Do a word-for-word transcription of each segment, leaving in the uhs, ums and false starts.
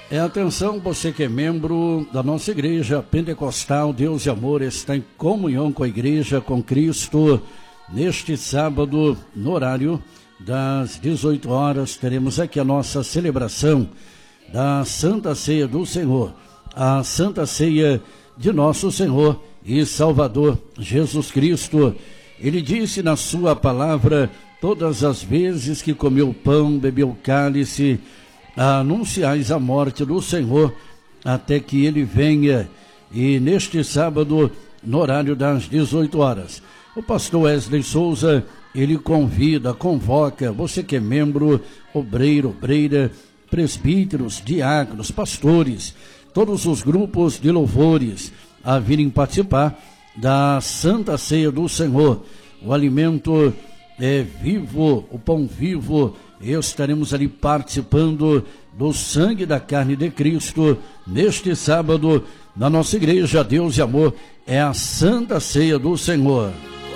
É, atenção, você que é membro da nossa igreja pentecostal, Deus e Amor está em comunhão com a igreja, com Cristo. Neste sábado, no horário das dezoito horas, teremos aqui a nossa celebração da Santa Ceia do Senhor, a Santa Ceia de nosso Senhor e Salvador Jesus Cristo. Ele disse na sua palavra: todas as vezes que comeu pão, bebeu cálice, anunciais a morte do Senhor até que ele venha. E neste sábado, no horário das dezoito horas, o pastor Wesley Souza, ele convida, convoca você que é membro, obreiro, obreira, presbíteros, diáconos, pastores, todos os grupos de louvores a virem participar da Santa Ceia do Senhor. O alimento é vivo, o pão vivo. Estaremos ali participando do sangue da carne de Cristo neste sábado na nossa igreja Deus e Amor. É a Santa Ceia do Senhor.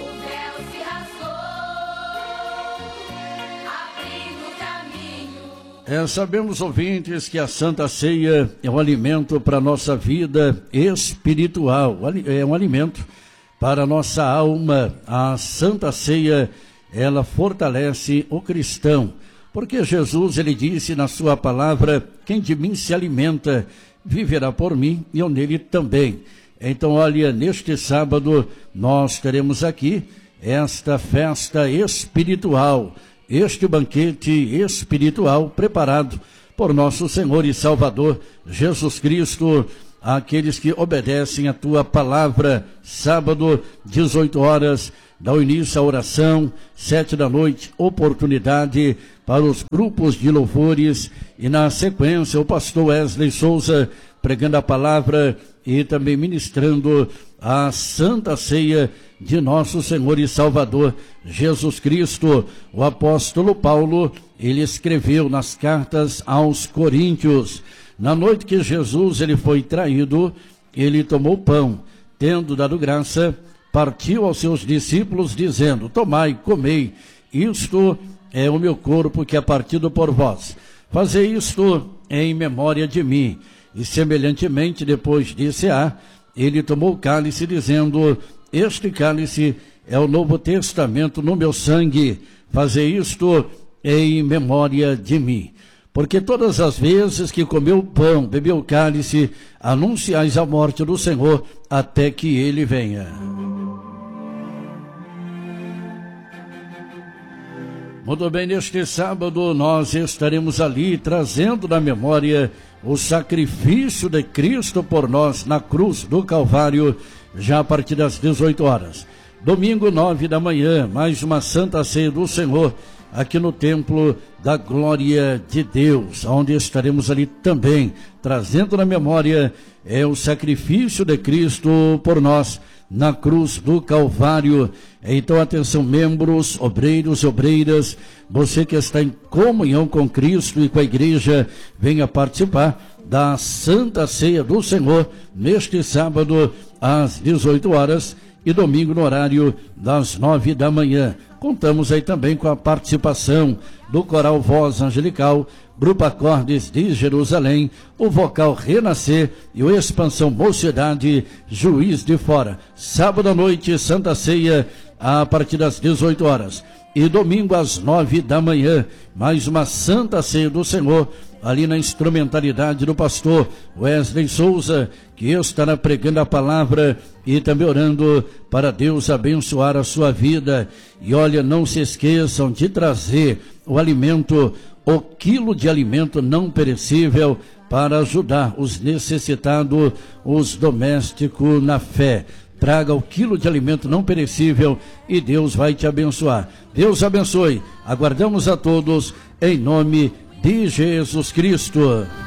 É, sabemos, ouvintes, que a Santa Ceia é um alimento para a nossa vida espiritual, é um alimento para a nossa alma. A Santa Ceia, ela fortalece o cristão, porque Jesus, ele disse na sua palavra: quem de mim se alimenta, viverá por mim e eu nele também. Então, olha, neste sábado nós teremos aqui esta festa espiritual, este banquete espiritual preparado por nosso Senhor e Salvador Jesus Cristo. Aqueles que obedecem a tua palavra, sábado, dezoito horas, dá o início à oração, sete da noite, oportunidade para os grupos de louvores, e na sequência o pastor Wesley Souza pregando a palavra e também ministrando a Santa Ceia de nosso Senhor e Salvador Jesus Cristo. O apóstolo Paulo, ele escreveu nas cartas aos Coríntios: na noite que Jesus ele foi traído, ele tomou pão, tendo dado graça, partiu aos seus discípulos, dizendo: tomai, comei, isto é o meu corpo que é partido por vós. Fazei isto em memória de mim. E semelhantemente, depois de cear, ele tomou o cálice, dizendo: este cálice é o Novo Testamento no meu sangue. Fazei isto em memória de mim. Porque todas as vezes que comeu o pão, bebeu o cálice, anunciais a morte do Senhor até que ele venha. Muito bem, neste sábado nós estaremos ali trazendo na memória o sacrifício de Cristo por nós na cruz do Calvário, já a partir das dezoito horas. Domingo, nove da manhã, mais uma Santa Ceia do Senhor, aqui no Templo da Glória de Deus, onde estaremos ali também, trazendo na memória é o sacrifício de Cristo por nós na cruz do Calvário. Então, atenção, membros, obreiros e obreiras, você que está em comunhão com Cristo e com a igreja, venha participar da Santa Ceia do Senhor neste sábado às dezoito horas e domingo no horário das nove da manhã. Contamos aí também com a participação do Coral Voz Angelical, Grupo Acordes de Jerusalém, o Vocal Renascer e o Expansão Mocidade Juiz de Fora. Sábado à noite, Santa Ceia, a partir das dezoito horas. E domingo às nove da manhã, mais uma Santa Ceia do Senhor, ali na instrumentalidade do pastor Wesley Souza, que estará pregando a palavra e também orando para Deus abençoar a sua vida. E olha, não se esqueçam de trazer o alimento, o quilo de alimento não perecível, para ajudar os necessitados, os domésticos na fé. Traga o quilo de alimento não perecível e Deus vai te abençoar. Deus abençoe. Aguardamos a todos em nome de Jesus Cristo.